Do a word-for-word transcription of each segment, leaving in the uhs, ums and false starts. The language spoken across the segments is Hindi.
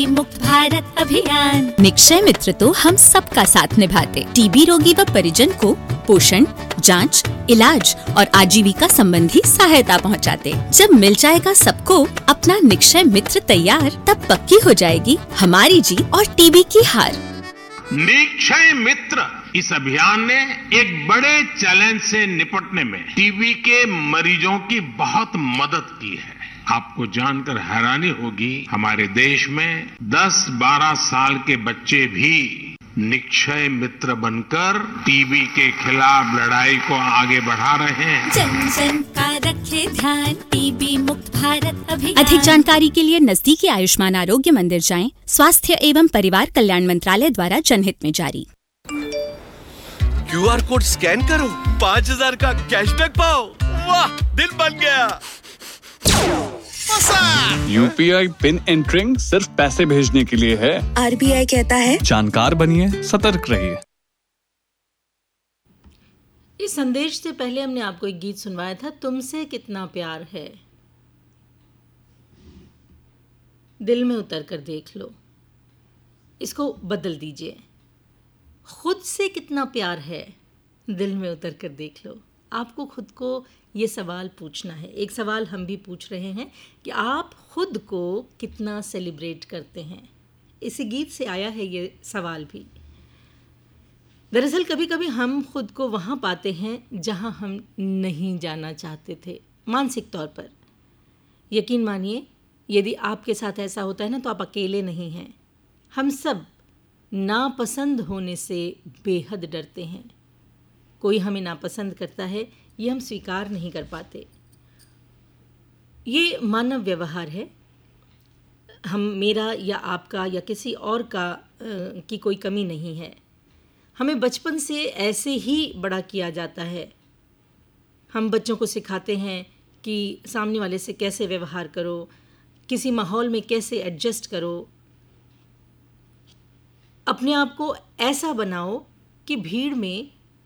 मुक्त भारत अभियान। निक्षय मित्र तो हम सबका साथ निभाते, टीबी रोगी व परिजन को पोषण, जांच, इलाज और आजीविका संबंधी सहायता पहुंचाते। जब मिल जाएगा सबको अपना निक्षय मित्र तैयार, तब पक्की हो जाएगी हमारी जीत और टीबी की हार। निक्षय मित्र इस अभियान ने एक बड़े चैलेंज से निपटने में टीबी के मरीजों की बहुत मदद की है। आपको जानकर हैरानी होगी, हमारे देश में दस बारह साल के बच्चे भी निक्षय मित्र बनकर टीबी के खिलाफ लड़ाई को आगे बढ़ा रहे हैं। जन जन का रखे ध्यान, टीबी मुक्त भारत अभियान। अधिक जानकारी के लिए नजदीकी आयुष्मान आरोग्य मंदिर जाएं। स्वास्थ्य एवं परिवार कल्याण मंत्रालय द्वारा जनहित में जारी। क्यूआर कोड स्कैन करो, पाँच हजार का कैशबैक पाओ। वाह, दिन बन गया। यूपीआई पिन एंटरिंग सिर्फ पैसे भेजने के लिए है। आरबीआई कहता है जानकार बनिए, सतर्क रहिए। इस संदेश से पहले हमने आपको एक गीत सुनवाया था, तुमसे कितना प्यार है। दिल में उतर कर देख लो, इसको बदल दीजिए। खुद से कितना प्यार है, दिल में उतर कर देख लो। आपको खुद को ये सवाल पूछना है। एक सवाल हम भी पूछ रहे हैं कि आप खुद को कितना सेलिब्रेट करते हैं। इसी गीत से आया है ये सवाल भी। दरअसल कभी कभी हम खुद को वहाँ पाते हैं जहाँ हम नहीं जाना चाहते थे, मानसिक तौर पर। यकीन मानिए, यदि आपके साथ ऐसा होता है ना, तो आप अकेले नहीं हैं। हम सब नापसंद होने से बेहद डरते हैं। कोई हमें नापसंद करता है, ये हम स्वीकार नहीं कर पाते। ये मानव व्यवहार है। हम, मेरा या आपका या किसी और का आ, की कोई कमी नहीं है। हमें बचपन से ऐसे ही बड़ा किया जाता है। हम बच्चों को सिखाते हैं कि सामने वाले से कैसे व्यवहार करो, किसी माहौल में कैसे एडजस्ट करो। अपने आप को ऐसा बनाओ कि भीड़ में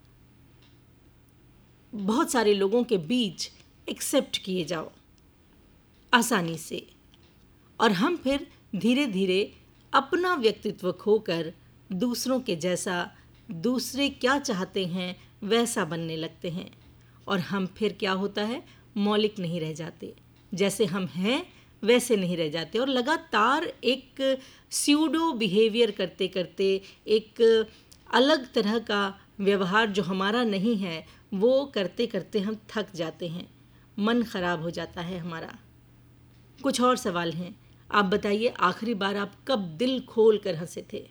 बहुत सारे लोगों के बीच एक्सेप्ट किए जाओ आसानी से, और हम फिर धीरे धीरे अपना व्यक्तित्व खोकर दूसरों के जैसा, दूसरे क्या चाहते हैं वैसा बनने लगते हैं। और हम फिर क्या होता है, मौलिक नहीं रह जाते, जैसे हम हैं वैसे नहीं रह जाते, और लगातार एक स्यूडो बिहेवियर करते करते, एक अलग तरह का व्यवहार जो हमारा नहीं है वो करते करते हम थक जाते हैं, मन खराब हो जाता है हमारा। कुछ और सवाल हैं। आप बताइए, आखिरी बार आप कब दिल खोल कर हंसे थे?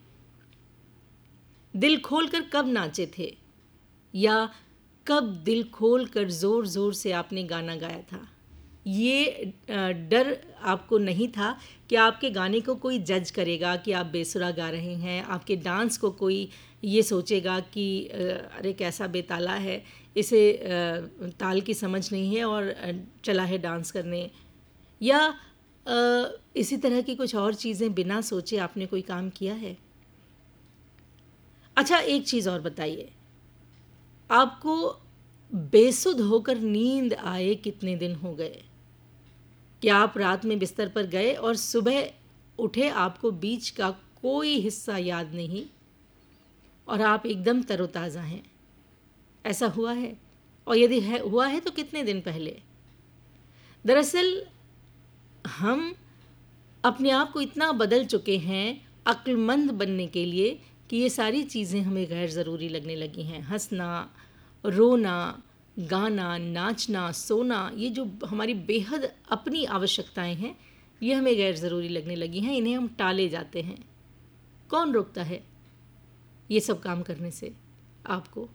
दिल खोल कर कब नाचे थे? या कब दिल खोल कर ज़ोर ज़ोर से आपने गाना गाया था? ये डर आपको नहीं था कि आपके गाने को कोई जज करेगा कि आप बेसुरा गा रहे हैं, आपके डांस को कोई ये सोचेगा कि अरे कैसा बेताला है, इसे ताल की समझ नहीं है और चला है डांस करने, या इसी तरह की कुछ और चीज़ें बिना सोचे आपने कोई काम किया है? अच्छा, एक चीज़ और बताइए, आपको बेसुध होकर नींद आए कितने दिन हो गए? क्या आप रात में बिस्तर पर गए और सुबह उठे, आपको बीच का कोई हिस्सा याद नहीं और आप एकदम तरोताज़ा हैं? ऐसा हुआ है? और यदि है हुआ है तो कितने दिन पहले? दरअसल हम अपने आप को इतना बदल चुके हैं अक्लमंद बनने के लिए कि ये सारी चीज़ें हमें गैर ज़रूरी लगने लगी हैं। हंसना, रोना, गाना, नाचना, सोना, ये जो हमारी बेहद अपनी आवश्यकताएं हैं, ये हमें गैर ज़रूरी लगने लगी हैं। इन्हें हम टाले जाते हैं। कौन रोकता है ये सब काम करने से आपको?